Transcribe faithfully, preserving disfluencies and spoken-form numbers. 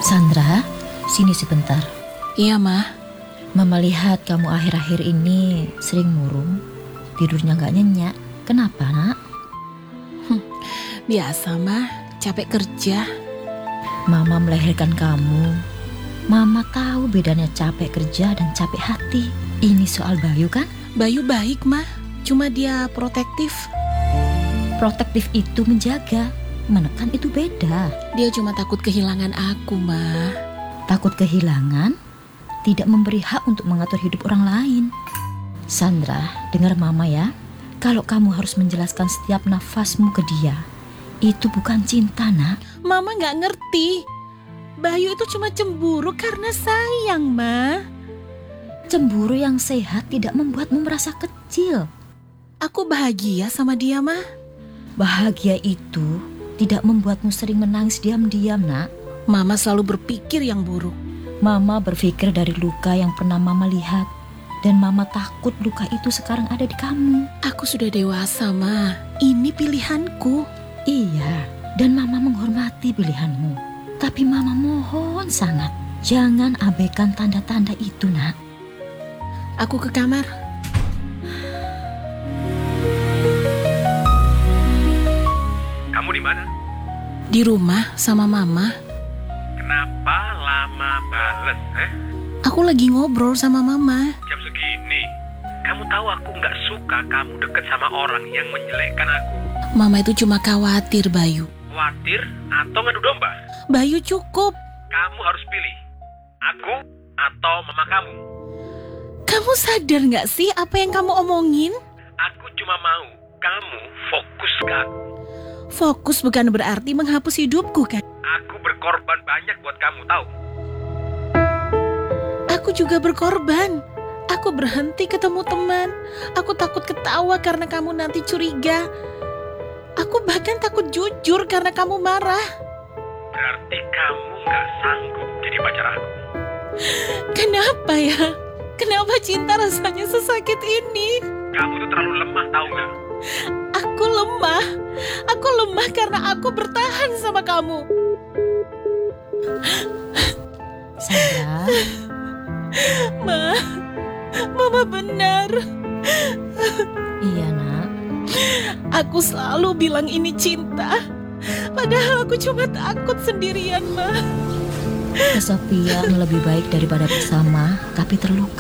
Sandra, sini sebentar. Iya, Ma. Mama lihat kamu akhir-akhir ini sering murung, tidurnya gak nyenyak. Kenapa, nak? Hm, biasa, Ma. Capek kerja. Mama melahirkan kamu. Mama tahu bedanya capek kerja dan capek hati. Ini soal Bayu kan? Bayu baik, Ma. Cuma dia protektif. Protektif itu menjaga, menekan itu beda. Dia cuma takut kehilangan aku, Ma. Takut kehilangan, tidak memberi hak untuk mengatur hidup orang lain. Sandra, dengar Mama ya. Kalau kamu harus menjelaskan setiap nafasmu ke dia, itu bukan cinta, nak. Mama gak ngerti. Bayu itu cuma cemburu karena sayang, Ma. Cemburu yang sehat tidak membuatmu merasa kecil. Aku bahagia sama dia, Ma. Bahagia itu tidak membuatmu sering menangis diam-diam, nak. Mama selalu berpikir yang buruk. Mama berpikir dari luka yang pernah Mama lihat. Dan Mama takut luka itu sekarang ada di kamu. Aku sudah dewasa, Ma. Ini pilihanku. Iya, dan Mama menghormati pilihanmu. Tapi Mama mohon sangat, jangan abaikan tanda-tanda itu, nak. Aku ke kamar. Kamu di mana? Di rumah sama Mama. Kenapa lama bales, eh? Aku lagi ngobrol sama Mama. Jam segini. Kamu tahu aku nggak suka kamu deket sama orang yang menjelekkan aku. Mama itu cuma khawatir, Bayu. Khawatir atau ngadu domba? Bayu cukup. Kamu harus pilih. Aku atau mama kamu. Kamu sadar nggak sih apa yang kamu omongin? Aku cuma mau kamu fokus ke aku. Fokus bukan berarti menghapus hidupku, kan? Aku berkorban banyak buat kamu, tahu? Aku juga berkorban. Aku berhenti ketemu teman. Aku takut ketawa karena kamu nanti curiga. Aku bahkan takut jujur karena kamu marah. Berarti kamu nggak sanggup jadi pacar aku. Kenapa ya? Kenapa cinta rasanya sesakit ini? Kamu tuh terlalu lemah, tahu nggak? Aku lemah. Aku lemah karena aku bertahan sama kamu. Sandra. Ma, Mama benar. Iya, nak. Aku selalu bilang ini cinta. Padahal aku cuma takut sendirian, Ma. Kesepian lebih baik daripada bersama tapi terluka.